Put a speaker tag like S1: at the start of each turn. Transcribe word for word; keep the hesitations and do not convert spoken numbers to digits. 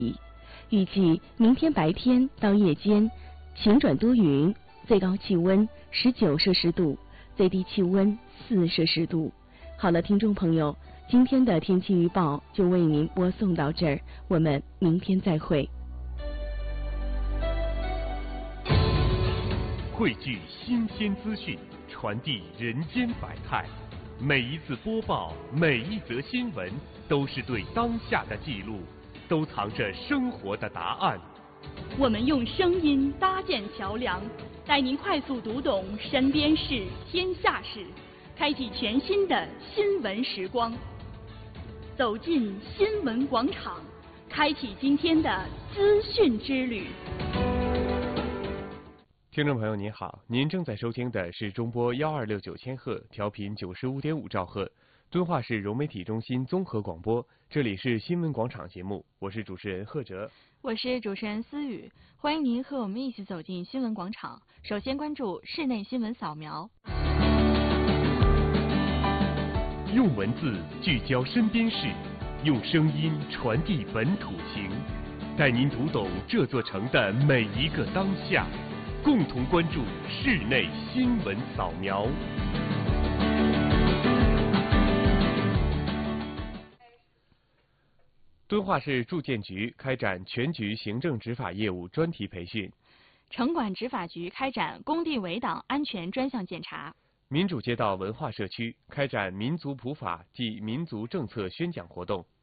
S1: 预计明天白天到夜间晴转多云，最高气温十九摄氏度，最低气温四摄氏度。好了，听众朋友，今天的天气预报就为您播送到这儿，我们明天再会。
S2: 汇聚新鲜资讯，传递人间百态。每一次播报，每一则新闻，都是对当下的记录，都藏着生活的答案。
S3: 我们用声音搭建桥梁，带您快速读懂身边事、天下事，开启全新的新闻时光。走进新闻广场，开启今天的资讯之旅。
S2: 听众朋友您好，您正在收听的是中波幺二六九千赫，调频九十五点五兆赫，敦化市融媒体中心综合广播。这里是新闻广场节目，我是主持人贺哲，
S4: 我是主持人思雨，欢迎您和我们一起走进新闻广场。首先关注室内新闻扫描。
S2: 用文字聚焦身边事，用声音传递本土情，带您读懂这座城的每一个当下。共同关注室内新闻扫描。敦化市住建局开展全局行政执法业务专题培训。
S4: 城管执法局开展工地围挡安全专项检查。
S2: 民主街道文化社区开展民族普法暨民族政策宣讲活动。